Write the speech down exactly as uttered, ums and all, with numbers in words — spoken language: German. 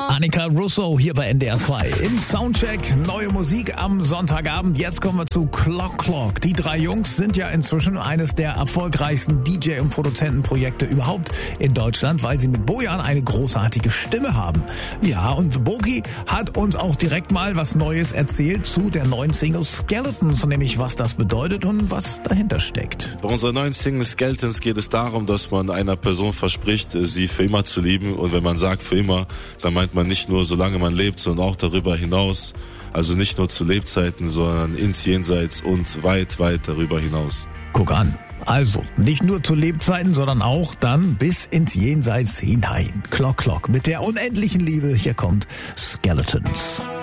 Annika Russo hier bei N D R zwei. Im Soundcheck neue Musik am Sonntagabend. Jetzt kommen wir zu Clock Clock. Die drei Jungs sind ja inzwischen eines der erfolgreichsten D J- und Produzentenprojekte überhaupt in Deutschland, weil sie mit Bojan eine großartige Stimme haben. Ja, und Boki hat uns auch direkt mal was Neues erzählt zu der neuen Single Skeletons, nämlich was das bedeutet und was dahinter steckt. Bei unserer neuen Single Skeletons geht es darum, dass man einer Person verspricht, sie für immer zu lieben. Und wenn man sagt für immer, dann meint man nicht nur, solange man lebt, sondern auch darüber hinaus. Also nicht nur zu Lebzeiten, sondern ins Jenseits und weit, weit darüber hinaus. Guck an. Also, nicht nur zu Lebzeiten, sondern auch dann bis ins Jenseits hinein. Clock Clock mit der unendlichen Liebe. Hier kommt Skeletons.